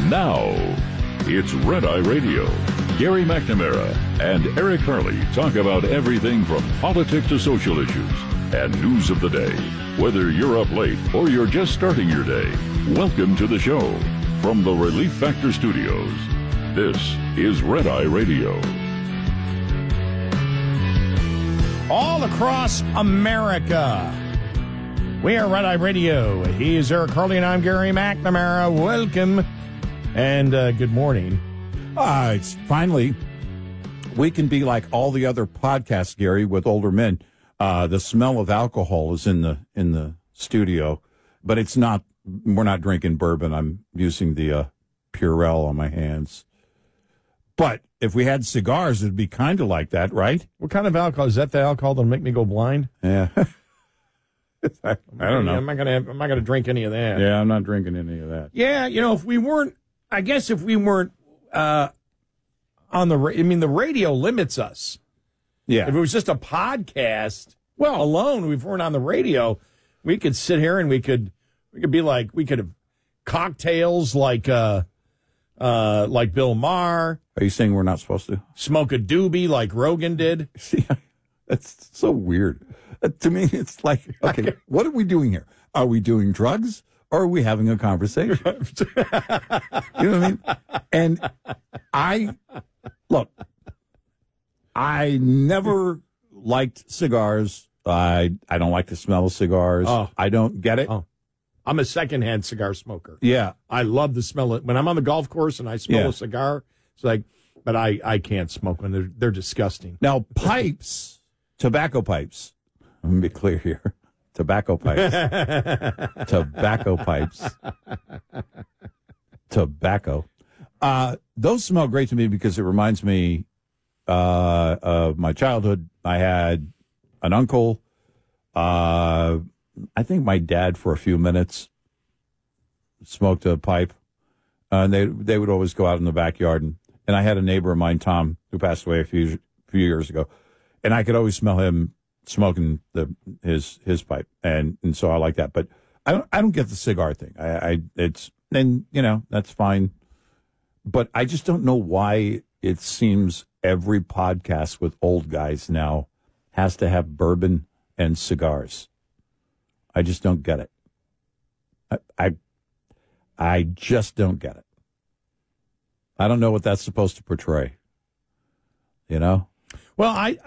Now, it's Red Eye Radio. Gary McNamara and Eric Harley talk about everything from politics to social issues and news of the day. Whether you're up late or you're just starting your day, welcome to the show. From the Relief Factor Studios, this is Red Eye Radio. All across America, we are Red Eye Radio. He is Eric Harley and I'm Gary McNamara. Welcome and good morning. It's finally, we can be like all the other podcasts, Gary, with older men. The smell of alcohol is in the studio, but it's not. We're not drinking bourbon. I'm using the Purell on my hands. But if we had cigars, it'd be kind of like that, right? What kind of alcohol? Is that the alcohol that'll make me go blind? Yeah. I don't know. I'm not gonna drink any of that. Yeah, I'm not drinking any of that. Yeah, if we weren't on the radio limits us. Yeah. If it was just a podcast, alone, if we weren't on the radio, we could sit here and we could have cocktails like Bill Maher. Are you saying we're not supposed to smoke a doobie like Rogan did? See, that's so weird. To me, it's like, okay, what are we doing here? Are we doing drugs or are we having a conversation? You know what I mean? And I never liked cigars. I don't like the smell of cigars. Oh. I don't get it. Oh. I'm a secondhand cigar smoker. Yeah. I love the smell of it. When I'm on the golf course and I smell a cigar, it's like, but I can't smoke when they're disgusting. Now, pipes, tobacco pipes. Let me be clear here. Tobacco pipes. Tobacco pipes. Tobacco. Those smell great to me because it reminds me of my childhood. I had an uncle. I think my dad, for a few minutes, smoked a pipe. And they would always go out in the backyard. And I had a neighbor of mine, Tom, who passed away a few years ago. And I could always smell him smoking his pipe. And so I like that. But I don't get the cigar thing. That's fine. But I just don't know why it seems every podcast with old guys now has to have bourbon and cigars. I just don't get it. I just don't get it. I don't know what that's supposed to portray. You know? Well,